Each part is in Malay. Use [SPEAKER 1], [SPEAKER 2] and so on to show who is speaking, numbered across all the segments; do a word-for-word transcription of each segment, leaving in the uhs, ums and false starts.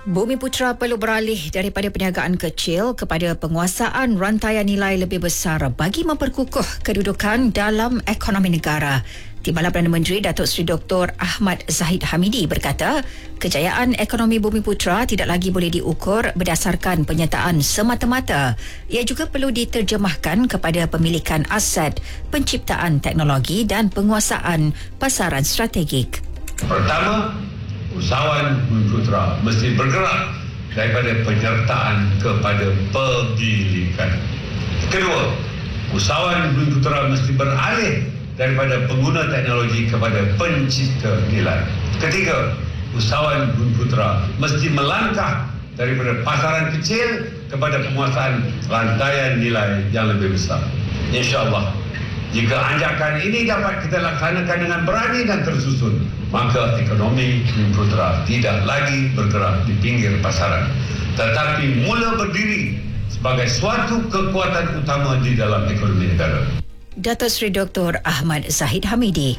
[SPEAKER 1] Bumiputera perlu beralih daripada perniagaan kecil kepada penguasaan rantaian nilai lebih besar bagi memperkukuh kedudukan dalam ekonomi negara. Timbalan Perdana Menteri Datuk Seri Doktor Ahmad Zahid Hamidi berkata, kejayaan ekonomi Bumiputera tidak lagi boleh diukur berdasarkan penyertaan semata-mata. Ia juga perlu diterjemahkan kepada pemilikan aset, penciptaan teknologi dan penguasaan pasaran strategik.
[SPEAKER 2] Pertama, usahawan Bumiputera mesti bergerak daripada penyertaan kepada pemilikan. Kedua, usahawan Bumiputera mesti beralih daripada pengguna teknologi kepada pencipta nilai. Ketiga, usahawan Bumiputera mesti melangkah daripada pasaran kecil kepada penguasaan rantaian nilai yang lebih besar. InsyaAllah, jika anjakan ini dapat kita laksanakan dengan berani dan tersusun, maka ekonomi Bumiputera tidak lagi bergerak di pinggir pasaran, tetapi mula berdiri sebagai suatu kekuatan utama di dalam ekonomi negara.
[SPEAKER 1] Datuk Seri Doktor Ahmad Zahid Hamidi.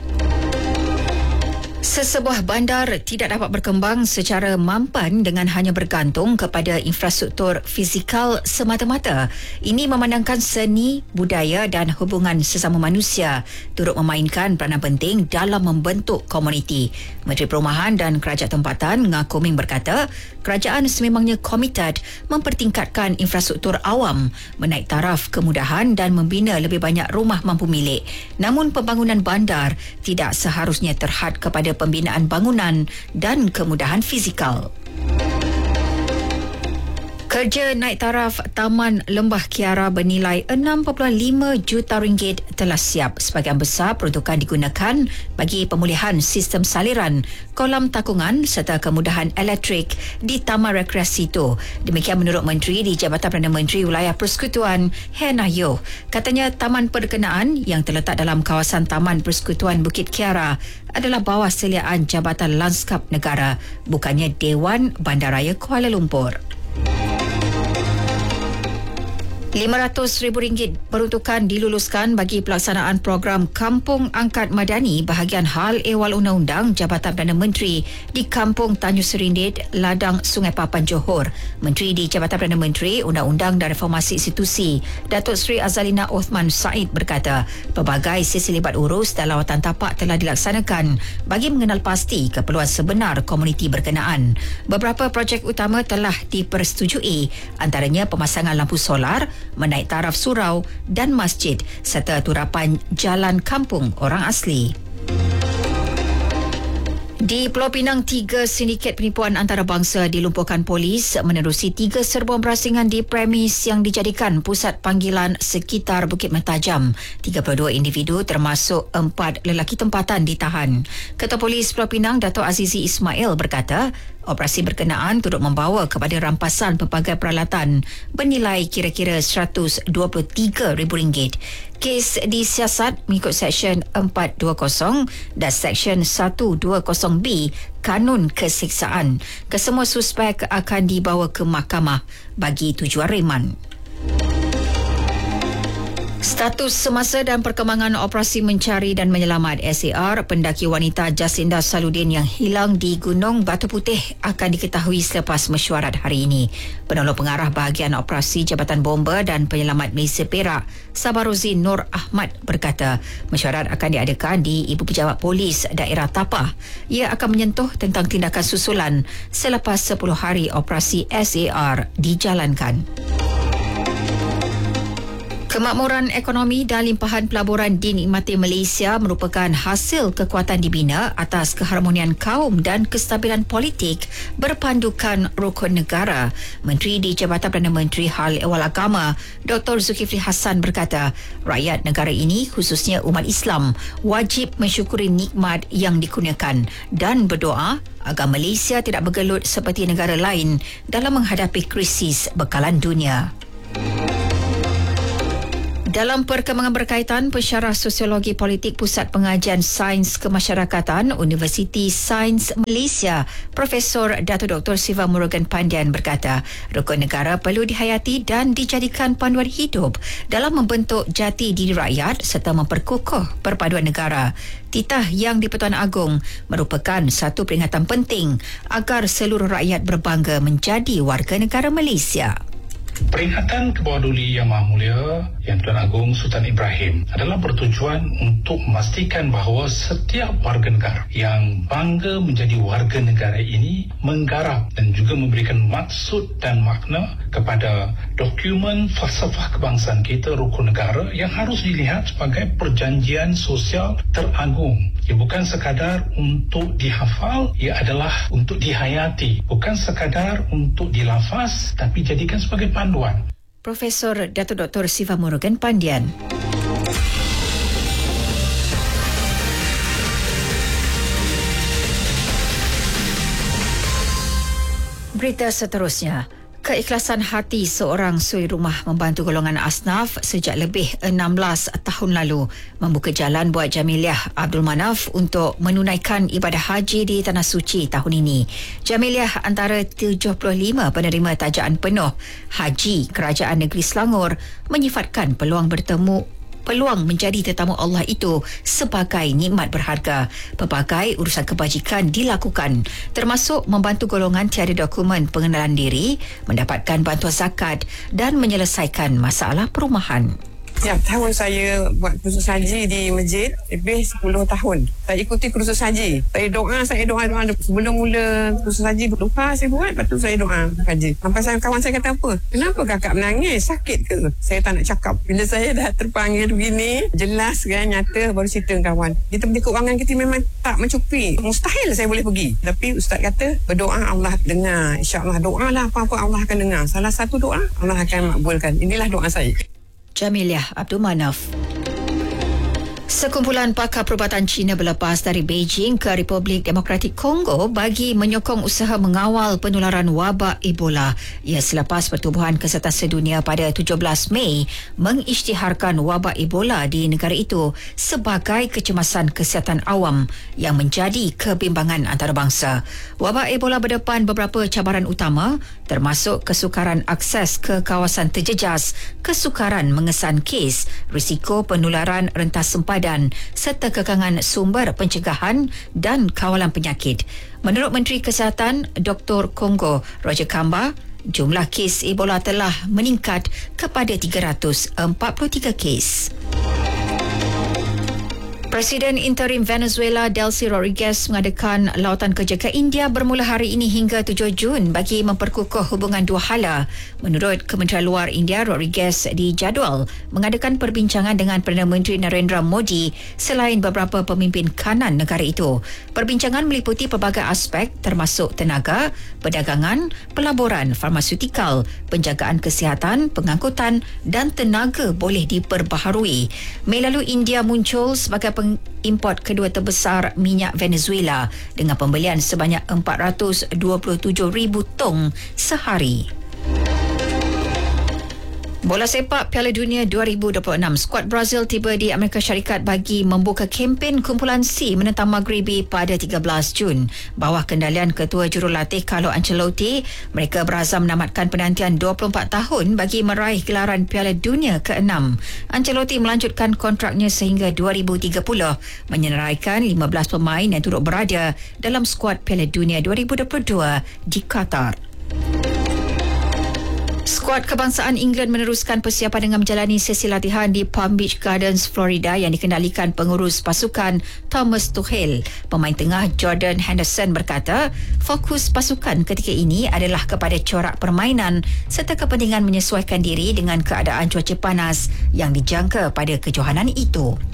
[SPEAKER 1] Sesebuah bandar tidak dapat berkembang secara mampan dengan hanya bergantung kepada infrastruktur fizikal semata-mata. Ini memandangkan seni, budaya dan hubungan sesama manusia turut memainkan peranan penting dalam membentuk komuniti. Menteri Perumahan dan Kerajaan Tempatan Ngah Koming berkata, kerajaan sememangnya komited mempertingkatkan infrastruktur awam, menaik taraf kemudahan dan membina lebih banyak rumah mampu milik. Namun pembangunan bandar tidak seharusnya terhad kepada pembinaan bangunan dan kemudahan fizikal. Kerja naik taraf Taman Lembah Kiara bernilai enam perpuluhan lima juta ringgit telah siap. Sebahagian besar peruntukan digunakan bagi pemulihan sistem saliran, kolam takungan serta kemudahan elektrik di Taman Rekreasi itu. Demikian menurut Menteri di Jabatan Perdana Menteri Wilayah Persekutuan, Hannah Yeoh. Katanya taman berkenaan yang terletak dalam kawasan Taman Persekutuan Bukit Kiara adalah bawah seliaan Jabatan Lanskap Negara, bukannya Dewan Bandaraya Kuala Lumpur. lima ratus ribu ringgit peruntukan diluluskan bagi pelaksanaan program Kampung Angkat Madani bahagian hal ehwal undang-undang Jabatan Perdana Menteri di Kampung Tanjung Serindit, Ladang Sungai Papan, Johor. Menteri di Jabatan Perdana Menteri Undang-Undang dan Reformasi Institusi, Datuk Seri Azalina Othman Said berkata, pelbagai sesi libat urus dan lawatan tapak telah dilaksanakan bagi mengenal pasti keperluan sebenar komuniti berkenaan. Beberapa projek utama telah dipersetujui, antaranya pemasangan lampu solar, menaik taraf surau dan masjid serta turapan jalan kampung orang asli. Di Pulau Pinang, tiga sindiket penipuan antarabangsa dilumpuhkan polis menerusi tiga serbuan berasingan di premis yang dijadikan pusat panggilan sekitar Bukit Mentajam. tiga puluh dua individu termasuk empat lelaki tempatan ditahan. Ketua Polis Pulau Pinang, Dato' Azizi Ismail berkata, operasi berkenaan turut membawa kepada rampasan pelbagai peralatan bernilai kira-kira seratus dua puluh tiga ribu ringgit. Kes disiasat mengikut Seksyen empat dua kosong dan Seksyen seratus dua puluh B Kanun Keseksaan. Kesemua suspek akan dibawa ke mahkamah bagi tujuan reman. Status semasa dan perkembangan operasi mencari dan menyelamat S A R pendaki wanita Jacinda Saludin yang hilang di Gunung Batu Putih akan diketahui selepas mesyuarat hari ini. Penolong pengarah bahagian operasi Jabatan Bomba dan Penyelamat Malaysia Perak, Sabaruddin Nur Ahmad berkata, mesyuarat akan diadakan di Ibu Pejabat Polis Daerah Tapah. Ia akan menyentuh tentang tindakan susulan selepas sepuluh hari operasi S A R dijalankan. Kemakmuran ekonomi dan limpahan pelaburan dinikmati Malaysia merupakan hasil kekuatan dibina atas keharmonian kaum dan kestabilan politik berpandukan rukun negara. Menteri di Jabatan Perdana Menteri Hal Ehwal Agama, Doktor Zulkifli Hassan berkata, rakyat negara ini khususnya umat Islam wajib mensyukuri nikmat yang dikurniakan dan berdoa agar Malaysia tidak bergelut seperti negara lain dalam menghadapi krisis bekalan dunia. Dalam perkembangan berkaitan, pensyarah sosiologi politik Pusat Pengajian Sains Kemasyarakatan Universiti Sains Malaysia, Profesor Dato' Doktor Siva Murugan Pandian berkata, rukun negara perlu dihayati dan dijadikan panduan hidup dalam membentuk jati diri rakyat serta memperkukuh perpaduan negara. Titah yang di-Pertuan Agong merupakan satu peringatan penting agar seluruh rakyat berbangga menjadi warga negara Malaysia.
[SPEAKER 3] Peringatan Kebawah Duli Yang Maha Mulia Yang Tuan Agong Sultan Ibrahim adalah bertujuan untuk memastikan bahawa setiap warga negara yang bangga menjadi warga negara ini menggarap dan juga memberikan maksud dan makna kepada dokumen falsafah kebangsaan kita, rukun negara, yang harus dilihat sebagai perjanjian sosial teragung. Ia bukan sekadar untuk dihafal, ia adalah untuk dihayati. Bukan sekadar untuk dilafaz, tapi jadikan sebagai panduan.
[SPEAKER 1] Profesor Dato' Doktor Siva Murugan Pandian. Berita seterusnya. Keikhlasan hati seorang suri rumah membantu golongan asnaf sejak lebih enam belas tahun lalu membuka jalan buat Jamiliah Abdul Manaf untuk menunaikan ibadah haji di Tanah Suci tahun ini. Jamiliah antara tujuh puluh lima penerima tajaan penuh haji Kerajaan Negeri Selangor menyifatkan peluang bertemu peluang menjadi tetamu Allah itu sebagai nikmat berharga. Pelbagai urusan kebajikan dilakukan, termasuk membantu golongan tiada dokumen pengenalan diri, mendapatkan bantuan zakat dan menyelesaikan masalah perumahan.
[SPEAKER 4] Setiap tahun saya buat kursus haji di masjid, lebih sepuluh tahun. Saya ikuti kursus haji. Saya doa, saya doa-doa. Sebelum mula kursus haji, doa saya buat, lepas tu saya doa haji. Sampai saya, kawan saya kata apa? Kenapa kakak menangis? Sakit ke? Saya tak nak cakap. Bila saya dah terpanggil begini, jelas kan, nyata, baru cerita kawan. Kita punya keuangan kita memang tak mencukupi. Mustahil saya boleh pergi. Tapi Ustaz kata, berdoa Allah dengar. InsyaAllah doa lah apa-apa Allah akan dengar. Salah satu doa, Allah akan makbulkan. Inilah doa saya.
[SPEAKER 1] Jamiliah Abdul Manaf. Sekumpulan pakar perubatan Cina berlepas dari Beijing ke Republik Demokratik Kongo bagi menyokong usaha mengawal penularan wabak Ebola. Ia selepas Pertubuhan Kesihatan Sedunia pada tujuh belas Mei mengisytiharkan wabak Ebola di negara itu sebagai kecemasan kesihatan awam yang menjadi kebimbangan antarabangsa. Wabak Ebola berdepan beberapa cabaran utama, termasuk kesukaran akses ke kawasan terjejas, kesukaran mengesan kes, risiko penularan rentas sempadan serta kekangan sumber pencegahan dan kawalan penyakit. Menurut Menteri Kesihatan Doktor Kongo Roger Kamba, jumlah kes Ebola telah meningkat kepada tiga ratus empat puluh tiga kes. Presiden interim Venezuela Delcy Rodriguez mengadakan lawatan kerja ke India bermula hari ini hingga tujuh Jun bagi memperkukuh hubungan dua hala. Menurut Kementerian Luar India, Rodriguez dijadual mengadakan perbincangan dengan Perdana Menteri Narendra Modi selain beberapa pemimpin kanan negara itu. Perbincangan meliputi pelbagai aspek termasuk tenaga, perdagangan, pelaburan, farmaseutikal, penjagaan kesihatan, pengangkutan dan tenaga boleh diperbaharui. Mei lalu India muncul sebagai pengimport kedua terbesar minyak Venezuela dengan pembelian sebanyak empat ratus dua puluh tujuh ribu tong sehari. Bola sepak Piala Dunia dua ribu dua puluh enam, skuad Brazil tiba di Amerika Syarikat bagi membuka kempen kumpulan C menentang Maghribi pada tiga belas Jun. Bawah kendalian Ketua Jurulatih Carlo Ancelotti, mereka berazam menamatkan penantian dua puluh empat tahun bagi meraih gelaran Piala Dunia keenam. Ancelotti melanjutkan kontraknya sehingga dua ribu tiga puluh, menyenaraikan lima belas pemain yang turut berada dalam skuad Piala Dunia dua ribu dua puluh dua di Qatar. Skuad kebangsaan England meneruskan persiapan dengan menjalani sesi latihan di Palm Beach Gardens, Florida yang dikendalikan pengurus pasukan Thomas Tuchel. Pemain tengah Jordan Henderson berkata, fokus pasukan ketika ini adalah kepada corak permainan serta kepentingan menyesuaikan diri dengan keadaan cuaca panas yang dijangka pada kejohanan itu.